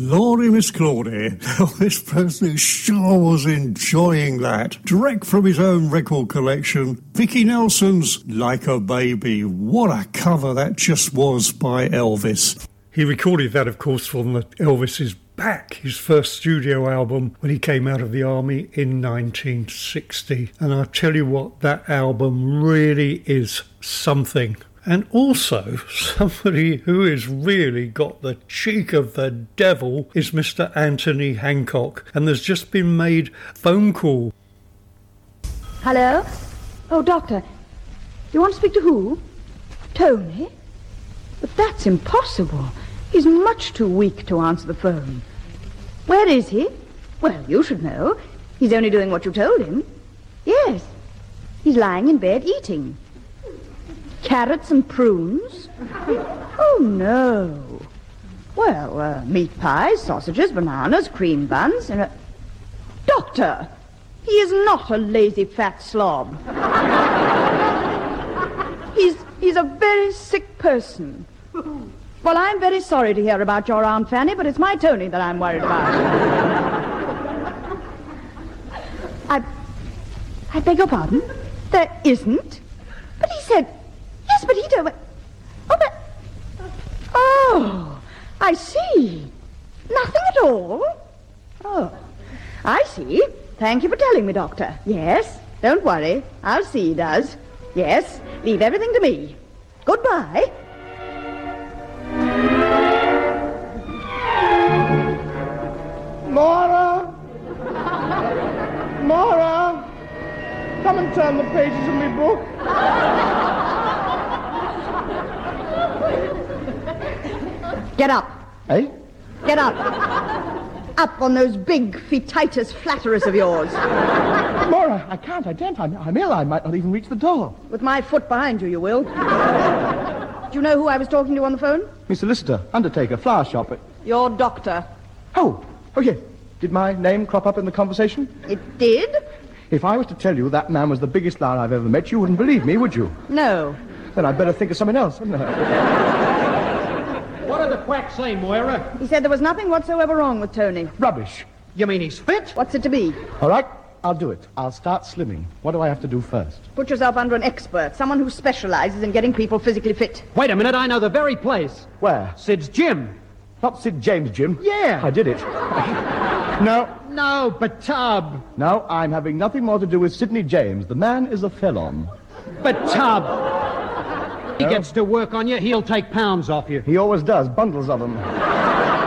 Lordy, Miss Claudia, Elvis Presley sure was enjoying that. Direct from his own record collection, Vicky Nelson's Like a Baby. What a cover that just was by Elvis. He recorded that, of course, from Elvis's Back, his first studio album when he came out of the army in 1960. And I'll tell you what, that album really is something. And also, somebody who has really got the cheek of the devil is Mr. Anthony Hancock. And there's just been made a phone call. Hello? Oh, Doctor. You want to speak to who? Tony? But that's impossible. He's much too weak to answer the phone. Where is he? Well, you should know. He's only doing what you told him. Yes. He's lying in bed eating. Carrots and prunes? Oh, no. Well, meat pies, sausages, bananas, cream buns, and a... Doctor, he is not a lazy fat slob. He's a very sick person. Well, I'm very sorry to hear about your Aunt Fanny, but it's my Tony that I'm worried about. I beg your pardon? There isn't? But he said... Yes, but he don't... Oh, but... Oh, I see. Nothing at all? Oh, I see. Thank you for telling me, Doctor. Yes, don't worry. I'll see he does. Yes, leave everything to me. Goodbye. Laura! Laura! Come and turn the pages of my book. Get up. Eh? Get up. Up on those big fetitis flatterers of yours. Laura, I can't, I daren't. I'm ill. I might not even reach the door. With my foot behind you, you will. Do you know who I was talking to on the phone? Miss Solicitor, undertaker, flower shop. Your doctor. Oh, yes. Did my name crop up in the conversation? It did? If I was to tell you that man was the biggest liar I've ever met, you wouldn't believe me, would you? No. Then I'd better think of something else, hadn't I? What did the quack say, Moira? He said there was nothing whatsoever wrong with Tony. Rubbish. You mean he's fit? What's it to be? All right, I'll do it. I'll start slimming. What do I have to do first? Put yourself under an expert, someone who specializes in getting people physically fit. Wait a minute, I know the very place. Where? Sid's gym. Not Sid James' gym. Yeah. I did it. No. No, but Tubb. No, I'm having nothing more to do with Sidney James. The man is a felon. But Tubb. He gets to work on you, he'll take pounds off you. He always does, bundles of them.